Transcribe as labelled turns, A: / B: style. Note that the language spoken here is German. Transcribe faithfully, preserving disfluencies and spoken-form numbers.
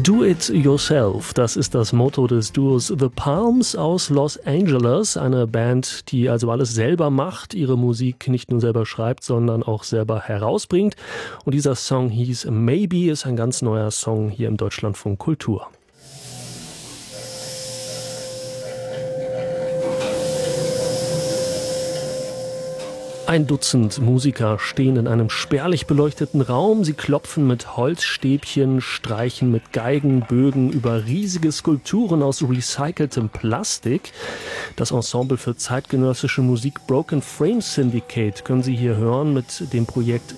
A: Do it yourself, das ist das Motto des Duos The Palms aus Los Angeles, eine Band, die also alles selber macht, ihre Musik nicht nur selber schreibt, sondern auch selber herausbringt. Und dieser Song hieß Maybe, ist ein ganz neuer Song hier im Deutschlandfunk Kultur. Ein Dutzend Musiker stehen in einem spärlich beleuchteten Raum. Sie klopfen mit Holzstäbchen, streichen mit Geigenbögen über riesige Skulpturen aus recyceltem Plastik. Das Ensemble für zeitgenössische Musik Broken Frame Syndicate können Sie hier hören mit dem Projekt